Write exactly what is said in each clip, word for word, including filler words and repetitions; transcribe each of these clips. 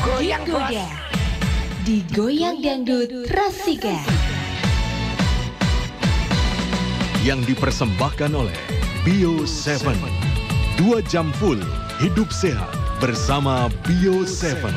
Digoda, digoyang dangdut Rasika. Yang dipersembahkan oleh Bio tujuh. Dua jam full hidup sehat bersama Bio tujuh.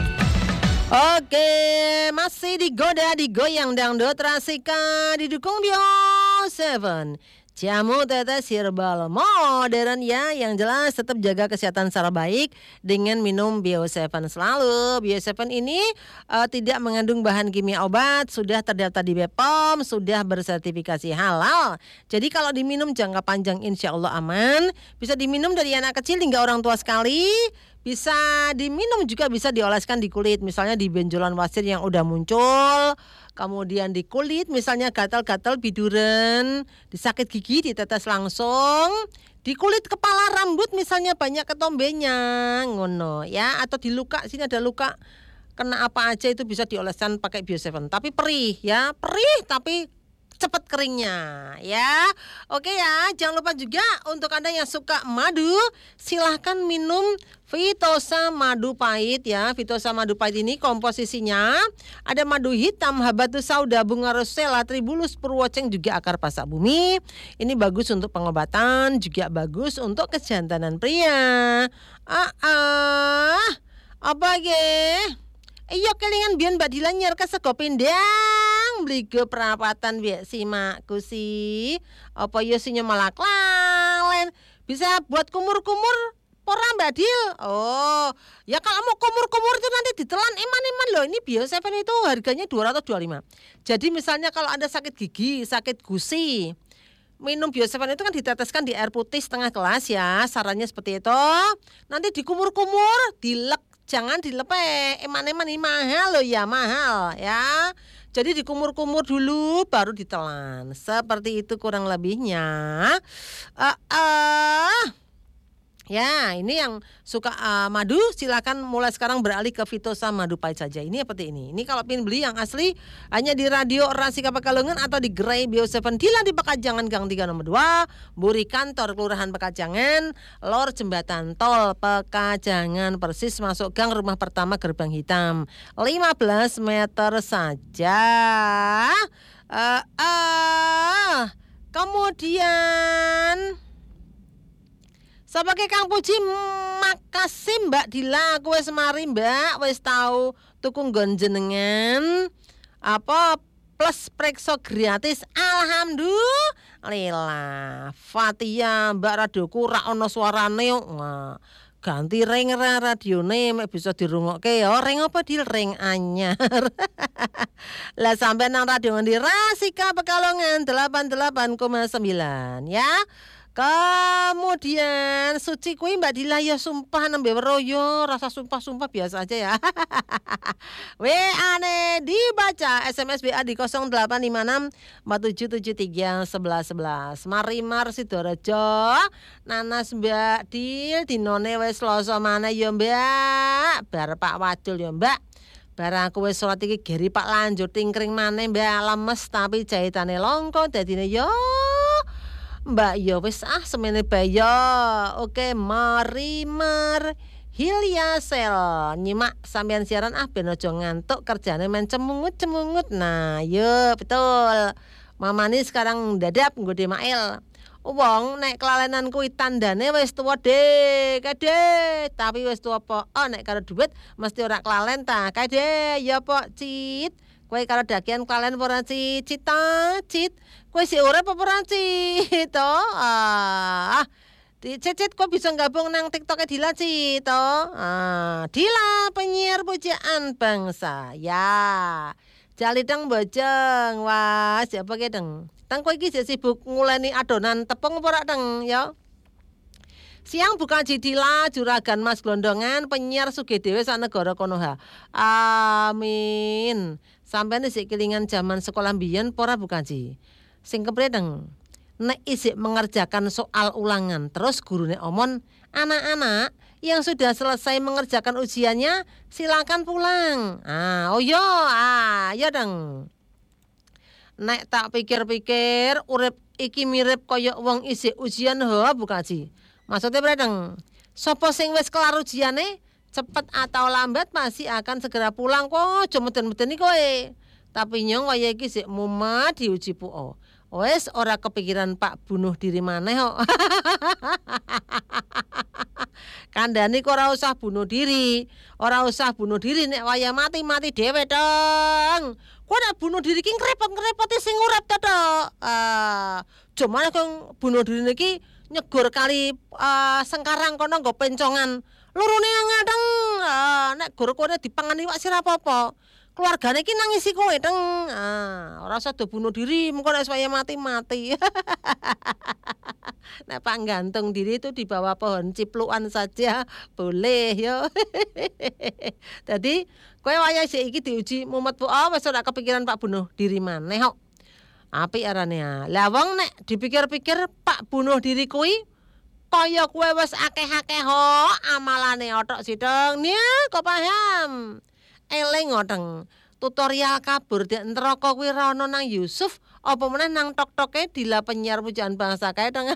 Oke, masih digoda, digoyang dangdut Rasika didukung Bio tujuh. Jamu tetes herbal modern ya, yang jelas tetap jaga kesehatan secara baik dengan minum Bio tujuh selalu. Bio tujuh ini uh, tidak mengandung bahan kimia obat, sudah terdaftar di B P O M, sudah bersertifikasi halal. Jadi kalau diminum jangka panjang insya Allah aman. Bisa diminum dari anak kecil hingga orang tua sekali. Bisa diminum juga bisa dioleskan di kulit, misalnya di benjolan wasir yang udah muncul, kemudian di kulit misalnya gatal-gatal biduran, di sakit gigi ditetes langsung, di kulit kepala rambut misalnya banyak ketombenya, ngono ya, atau di luka, sini ada luka kena apa aja itu bisa dioleskan pakai Bio tujuh. Tapi perih ya, perih tapi cepat keringnya ya. Oke ya, jangan lupa juga untuk Anda yang suka madu, silahkan minum Vitosa Madu Pahit ya. Vitosa Madu Pahit ini komposisinya ada madu hitam, habatus sauda, bunga rosella, tribulus, purwoceng, juga akar pasak bumi. Ini bagus untuk pengobatan, juga bagus untuk kejantanan pria. Ah, ah apa ge? Iya kelingan biyen Mbak Dilan nyer ke sego pindang beli ke perapatan biak simakku sih. Apa ya sinya malah klalen. Bisa buat kumur-kumur pora Mbak Dil. Oh, ya kalau mau kumur-kumur itu nanti ditelan eman-eman loh. Ini Bio tujuh itu harganya dua ratus dua puluh lima. Jadi misalnya kalau Anda sakit gigi, sakit gusi, minum Bio tujuh itu kan diteteskan di air putih setengah gelas ya. Sarannya seperti itu. Nanti dikumur-kumur, dilek. Jangan dilepek, eman-eman ini mahal loh ya, mahal ya. Jadi dikumur-kumur dulu baru ditelan. Seperti itu kurang lebihnya. Uh, uh. Ya, ini yang suka uh, madu silakan mulai sekarang beralih ke Vitosa Madu Pahit saja. Ini seperti ini. Ini kalau pengen beli yang asli hanya di Radio Rasika Pekalongan atau di Gerai Bio tujuh Dilan di Pekajangan Gang tiga nomor dua, Buri Kantor Kelurahan Pekajangan, Lor Jembatan Tol Pekajangan, persis masuk gang rumah pertama gerbang hitam. lima belas meter saja. Uh, uh. Kemudian sebagai Kang Puji, makasih Mbak Dila, aku wis mari Mbak, wis tahu tuku nggon jenengan apa plus prekso gratis. Alhamdulillah. Fatia Mbak radioku ra ono suarane. Wah, ganti ring radione mek bisa dirungokke ya. Ring apa Dil? Ring anyar. Lah sampai nang radio ngendi Rasika Pekalongan delapan puluh delapan koma sembilan ya. Kemudian Suci kuwi Mbak Dila ya sumpah nembe weroyo, rasa sumpah-sumpah biasa aja ya. W A-ne dibaca, S M S B A di nol delapan lima enam empat tujuh tujuh tiga satu satu satu satu. Marimar Sidorejo, nanas Mbak Dil dinone wis Selasa maneh ya Mbak. Bar Pak Wadul ya Mbak. Barang aku wis salat iki geri Pak lanjut tingkring maneh Mbak, lemes tapi jahitane longko dadine yo Mbak ya wis ah semene bae ya. Oke, Marimar Hilyasel nyimak sampean siaran ah ben aja ngantuk, kerjane men cemungut-cemungut. Nah, yo betul. Mamani sekarang dadap nggo Demail. Wong nek kelalenan kuwi tandane wis tuwa de, kade. Tapi wis tuwa apa? Oh, nek karo duit mesti ora kelalen ta. Kade ya pok Cit. Kowe karo dakian kelalen ora Cit ta, Cit. Kowe sik urip apa ora Cit? To. Ah. Cicit kok bisa gabung nang TikTok-e Dila Cit to. Ah, Dila penyiar pujaan bangsa. Ya. Jalidang bojeng. Wah, siapa ke deng? Tang kowe iki sibuk nguleni adonan tepung apa ora deng ya? Siang buka Jidila juragan Mas Glondongan penyiar sugih dhewe sak negara Konoha. Amin. Sampeyan isih kelingan zaman sekolah biyen pora bukan Ji. Sing kepriye deng? Nek isih mengerjakan soal ulangan terus gurune omon, anak-anak yang sudah selesai mengerjakan ujiannya silakan pulang. Ah, oh yo, ah, ya deng. Nek tak pikir-pikir urip iki mirip kaya wong isih ujian ho bukan Ji. Maksudnya berapa deng? Sopo sing wis kelar ujiane Cepet atau lambat pasti akan segera pulang kok. Aja meden-medeni kowe. Tapi nyong waya iki sik mumet diuji puo. Wes ora kepikiran Pak bunuh diri maneh kok. Kandhane kok ora usah bunuh diri. Ora usah bunuh diri nek waya mati-mati dhewe dong. Kok nek bunuh diri ki ngrepot-ngrepoti sing urip to tok. Ah, cuman kok bunuh diri niki nyegur kali uh, Sengkarang kono nggo pencongan. Lurune ngadeng. Uh, nek gur kowe dipangani wak sira apa-apa. Keluargane iki nangisi kowe teng. Ah, ora usah do bunuh diri, mengko nek waya mati-mati. Nek Pak gantung diri itu di bawah pohon ciplukan saja boleh yo. Jadi kowe waya sik iki diuji mumet po oh, wis ora kepikiran Pak bunuh diri maneh kok. Apik arane ya. Lah wong nek dipikir-pikir Pak bunuh diri kuwi kaya kowe wis akeh-akeh ho amalane otok sidong. Nih kok paham. Eling ngoteng tutorial kabur dek neraka kuwi ra ono nang Yusuf apa meneh nang tok-toke Dila penyiar pujaan bangsa kae dong.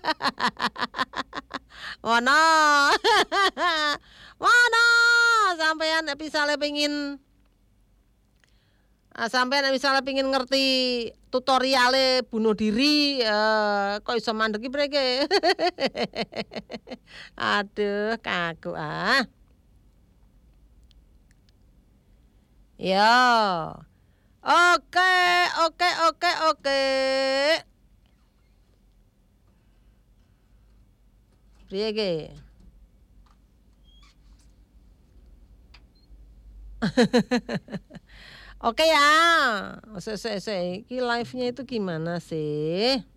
Wono. Wono sampean nek misale pengin ah, sampean nek misale pengin ngerti tutoriale bunuh diri uh, kok iso mandek iki Aduh kaku ah. Ya. Oke, oke, oke, oke. Priye ge? Oke ya. Se se se iki live-nya itu gimana sih?